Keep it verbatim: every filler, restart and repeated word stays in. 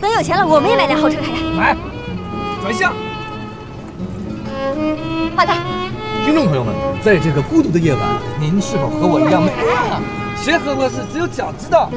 们有钱了，我们也买辆豪车开开。 买，转向。 好的。 听众朋友们，在这个孤独的夜晚，您是否和我一样美？谁和我是只有脚知道？